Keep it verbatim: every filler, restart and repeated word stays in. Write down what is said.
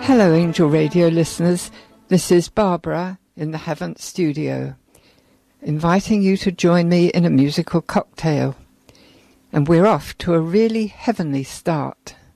Hello, Angel Radio listeners. This is Barbara in the Havant studio, inviting you to join me in a musical cocktail. And we're off to a really heavenly start.